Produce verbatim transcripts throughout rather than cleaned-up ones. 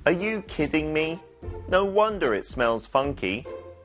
Are you kidding me? No wonder it smells funky.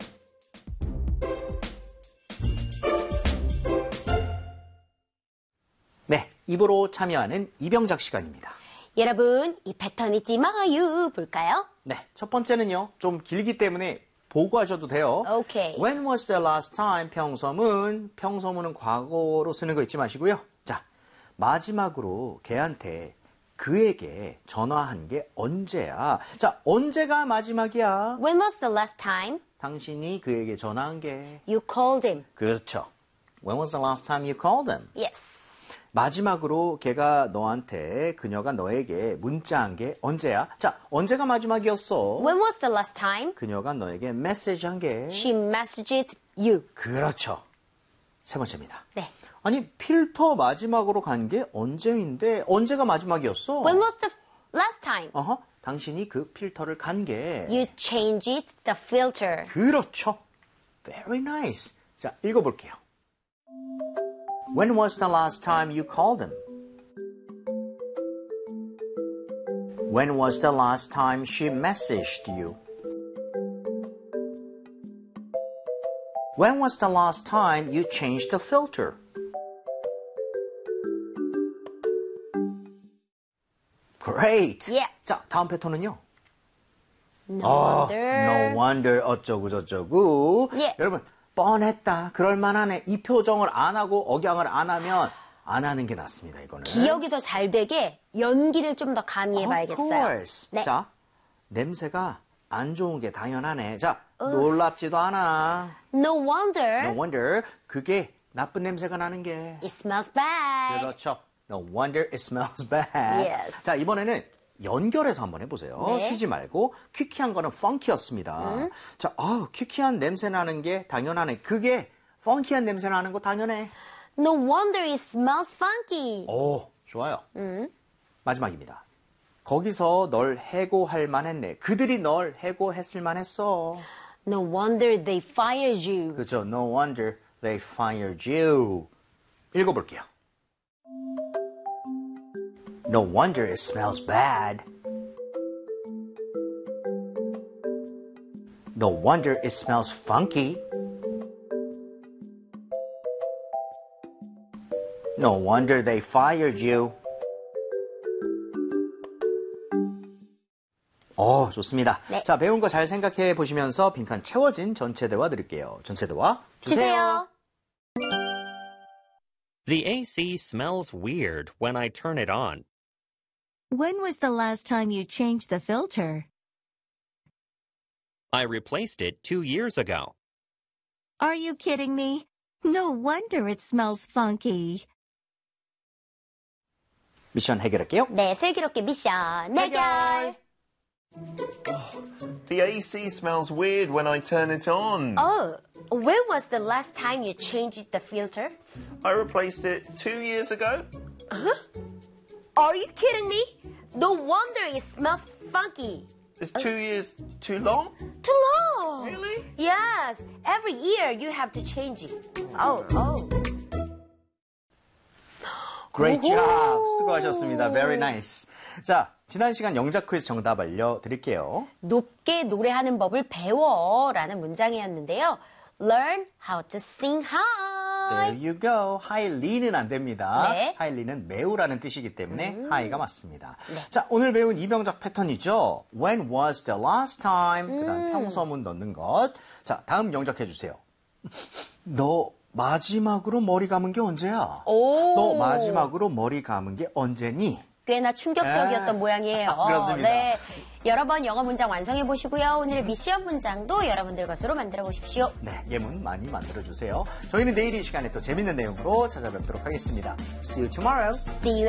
네, 입으로 참여하는 이병작 시간입니다. 여러분, 이 패턴 잊지 마요. 볼까요? 네, 첫 번째는요. 좀 길기 때문에 보고 하셔도 돼요. 오케이. When was the last time? 평서문. 평서문은 과거로 쓰는 거 잊지 마시고요. 자, 마지막으로 걔한테 그에게 전화한 게 언제야? 자, 언제가 마지막이야? When was the last time 당신이 그에게 전화한 게. you called him? 그렇죠. When was the last time you called him? Yes. 마지막으로 걔가 너한테, 그녀가 너에게 문자한 게 언제야? 자, 언제가 마지막이었어? When was the last time 그녀가 너에게 메시지 한 게. she messaged you? 그렇죠. 세 번째입니다. 네. 아니, 필터 마지막으로 간 게 언제인데 언제가 마지막이었어? When was the last time 어허, 당신이 그 필터를 간 게. you changed the filter? 그렇죠. Very nice. 자, 읽어볼게요. When was the last time you called him? When was the last time she messaged you? When was the last time you changed the filter? Great. Yeah. 자, 다음 패턴은요. No 아, wonder. no wonder 어쩌고 저쩌고. 예. 여러분, 뻔했다. 그럴만하네. 이 표정을 안 하고 억양을 안 하면 안 하는 게 낫습니다. 이거는. 기억이 더 잘 되게 연기를 좀 더 Of 가미해봐야겠어요. course. 네. 자, 냄새가 안 좋은 게 당연하네. 자, 놀랍지도 않아. No wonder No wonder 그게 나쁜 냄새가 나는 게. it smells bad. 그렇죠. No wonder it smells bad. Yes. 자, 이번에는 연결해서 한번 해보세요. 네. 쉬지 말고. 퀴키한 거는 펑키였습니다. 음. 자, 아우, 퀴키한 냄새 나는 게 당연하네. 그게 펑키한 냄새 나는 거 당연해. No wonder it smells funky. 오, 좋아요. 음. 마지막입니다. 거기서 널 해고할 만했네. 그들이 널 해고했을 만했어. No wonder they fired you. 그렇죠. No wonder they fired you. 읽어볼게요. No wonder it smells bad. No wonder it smells funky. No wonder they fired you. 어, 좋습니다. 네. 자, 배운 거 잘 생각해 보시면서 빈칸 채워진 전체 대화 들을게요. 전체 대화 주세요. 주세요. The A C smells weird when I turn it on. When was the last time you changed the filter? I replaced it two years ago. Are you kidding me? No wonder it smells funky. 미션 해결할게요. 네, 슬기롭게 미션 해결. The A C smells weird when I turn it on. Oh, when was the last time you changed the filter? I replaced it two years ago. Are you kidding me? No wonder it smells funky. Is two years too long? Too long. Really? Yes. Every year you have to change it. Oh, oh. Great job. 수고하셨습니다. Very nice. 자, 지난 시간 영작 퀴즈 정답 알려드릴게요. 높게 노래하는 법을 배워라는 문장이었는데요. Learn how to sing high. There you go. 하이리는 안 됩니다. 네. 하이리는 매우라는 뜻이기 때문에 음. 하이가 맞습니다. 네. 자, 오늘 배운 이병작 패턴이죠. When was the last time? 그 다음 음. 평서문 넣는 것. 자, 다음 영작해 주세요. 너 마지막으로 머리 감은 게 언제야? 오. 너 마지막으로 머리 감은 게 언제니? 꽤나 충격적이었던 네. 모양이에요. 그렇습니다. 네. 여러 번 영어 문장 완성해 보시고요. 오늘의 미션 문장도 여러분들 것으로 만들어 보십시오. 네, 예문 많이 만들어주세요. 저희는 내일 이 시간에 또 재밌는 내용으로 찾아뵙도록 하겠습니다. See you tomorrow. See you